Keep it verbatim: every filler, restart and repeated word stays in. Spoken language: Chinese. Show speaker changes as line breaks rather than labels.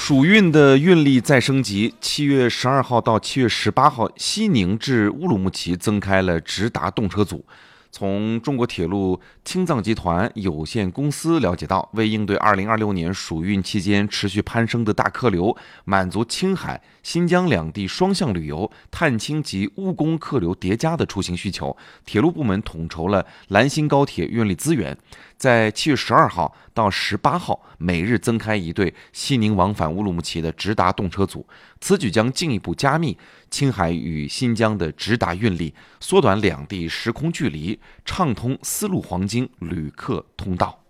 蜀运的运力再升级，七月十二号到七月十八号，西宁至乌鲁木齐增开了直达动车组。从中国铁路青藏集团有限公司了解到，为应对二零二六年蜀运期间持续攀升的大客流，满足青海、新疆两地双向旅游、探亲及务工客流叠加的出行需求，铁路部门统筹了兰新高铁运力资源，在七月十二号到十八号每日增开一对西宁往返乌鲁木齐的直达动车组。此举将进一步加密青海与新疆的直达运力，缩短两地时空距离，畅通丝路黄金旅客通道。